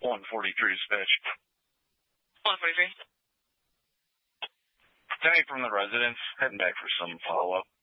143 dispatch. 143. Danny from the residence, heading back for some follow-up.